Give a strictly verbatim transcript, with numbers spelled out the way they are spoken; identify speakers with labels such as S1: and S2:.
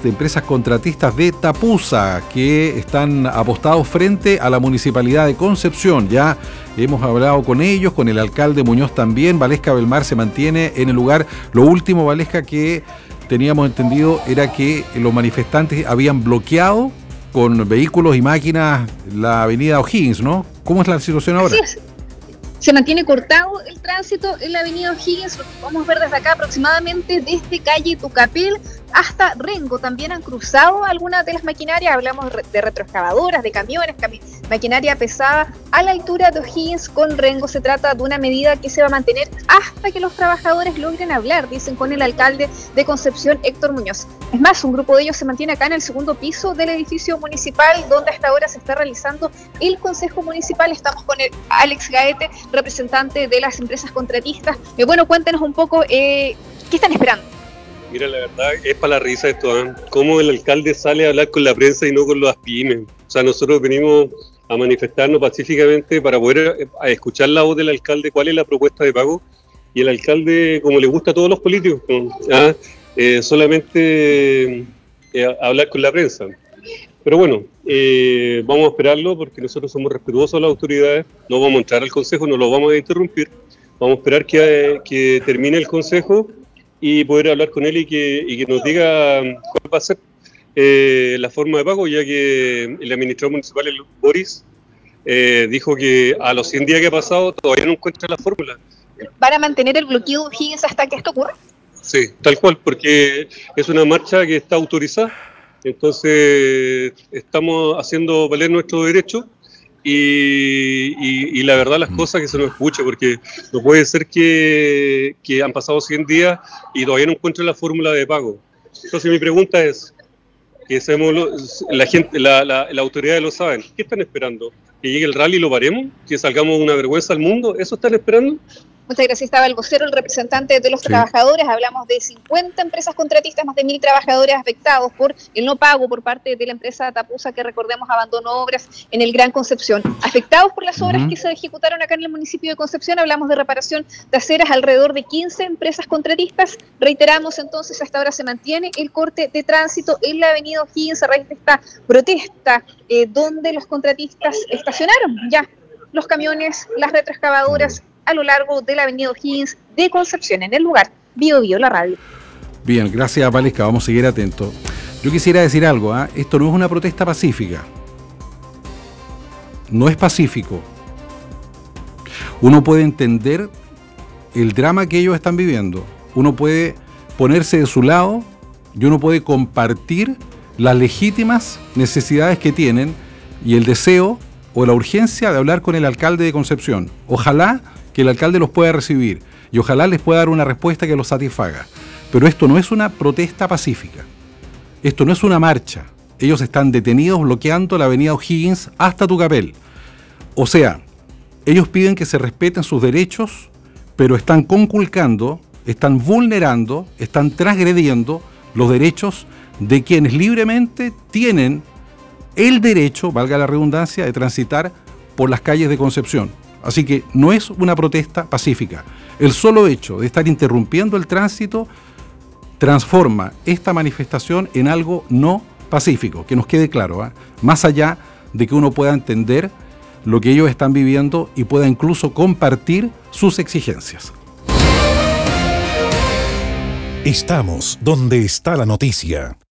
S1: de empresas contratistas de Tapusa que están apostados frente a la Municipalidad de Concepción. Ya hemos hablado con ellos, con el alcalde Muñoz también. Valesca Belmar se mantiene en el lugar. Lo último, Valesca, que teníamos entendido era que los manifestantes habían bloqueado con vehículos y máquinas la avenida O'Higgins, ¿no? ¿Cómo es la situación ahora?
S2: Así es. Se mantiene cortado el tránsito en la avenida O'Higgins, lo que podemos ver desde acá aproximadamente desde calle Tucapel hasta Rengo. También han cruzado algunas de las maquinarias, hablamos de retroexcavadoras, de camiones, cami- maquinaria pesada a la altura de O'Higgins con Rengo. Se trata de una medida que se va a mantener hasta que los trabajadores logren hablar, dicen con el alcalde de Concepción, Héctor Muñoz. Es más, un grupo de ellos se mantiene acá en el segundo piso del edificio municipal, donde hasta ahora se está realizando el Consejo Municipal. Estamos con el Alex Gaete, representante de las empresas contratistas. Eh, bueno, cuéntenos un poco, eh, ¿qué están esperando?
S3: Mira, la verdad es para la risa esto, ¿eh? Cómo el alcalde sale a hablar con la prensa y no con las pymes. O sea, nosotros venimos a manifestarnos pacíficamente para poder a escuchar la voz del alcalde, cuál es la propuesta de pago. Y el alcalde, como le gusta a todos los políticos, ¿ah? eh, solamente eh, hablar con la prensa. Pero bueno, eh, vamos a esperarlo porque nosotros somos respetuosos de las autoridades, no vamos a entrar al consejo, no lo vamos a interrumpir, vamos a esperar que, que termine el consejo y poder hablar con él y que, y que nos diga cuál va a ser eh, la forma de pago, ya que el administrador municipal, el Boris, eh, dijo que a los cien días que ha pasado todavía no encuentra la fórmula.
S2: ¿Van a mantener el bloqueo de O'Higgins hasta que esto ocurra?
S3: Sí, tal cual, porque es una marcha que está autorizada. Entonces estamos haciendo valer nuestro derecho y, y, y la verdad las cosas que se nos escucha, porque no puede ser que, que han pasado cien días y todavía no encuentran la fórmula de pago. Entonces mi pregunta es, que sabemos lo, la gente, la, la, la autoridad lo saben, ¿qué están esperando? ¿Que llegue el rally y lo paremos? ¿Que salgamos una vergüenza al mundo? ¿Eso están esperando?
S2: Muchas gracias. Estaba el vocero, el representante de los sí. trabajadores. Hablamos de cincuenta empresas contratistas, más de mil trabajadores afectados por el no pago por parte de la empresa Tapusa, que recordemos abandonó obras en el Gran Concepción. Afectados por las obras uh-huh. que se ejecutaron acá en el municipio de Concepción, hablamos de reparación de aceras, alrededor de quince empresas contratistas. Reiteramos entonces, hasta ahora se mantiene el corte de tránsito en la avenida O'Higgins a raíz de esta protesta, eh, donde los contratistas estacionaron ya los camiones, las retroexcavadoras, a lo largo de la avenida O'Higgins de Concepción, en el lugar Bio Bio, la radio.
S1: Bien, gracias Valesca, vamos a seguir atentos. Yo quisiera decir algo, ¿eh? Esto no es una protesta pacífica, no es pacífico. Uno puede entender el drama que ellos están viviendo, uno puede ponerse de su lado y uno puede compartir las legítimas necesidades que tienen y el deseo o la urgencia de hablar con el alcalde de Concepción. Ojalá que el alcalde los pueda recibir y ojalá les pueda dar una respuesta que los satisfaga. Pero esto no es una protesta pacífica, esto no es una marcha. Ellos están detenidos bloqueando la avenida O'Higgins hasta Tucapel. O sea, ellos piden que se respeten sus derechos, pero están conculcando, están vulnerando, están transgrediendo los derechos de quienes libremente tienen el derecho, valga la redundancia, de transitar por las calles de Concepción. Así que no es una protesta pacífica. El solo hecho de estar interrumpiendo el tránsito transforma esta manifestación en algo no pacífico, que nos quede claro, ¿eh? Más allá de que uno pueda entender lo que ellos están viviendo y pueda incluso compartir sus exigencias.
S4: Estamos donde está la noticia.